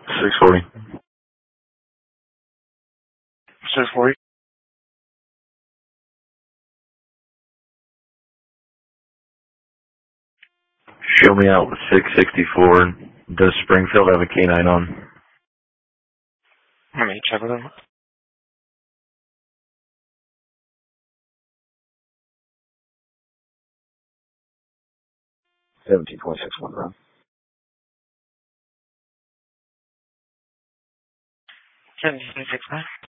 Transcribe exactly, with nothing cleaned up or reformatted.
six forty. six forty. Show me out with six sixty-four. Does Springfield have a canine on? Let me check with him. seventeen point six one, bro. seventeen point six one.